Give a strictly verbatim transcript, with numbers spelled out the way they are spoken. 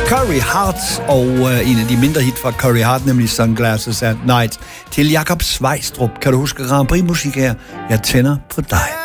Curry Hart, og øh, en af de mindre hit fra Curry Hart, nemlig Sunglasses at Night. Til Jakob Svejstrup. Kan du huske Grand Prix-musik her? Jeg tænder på dig.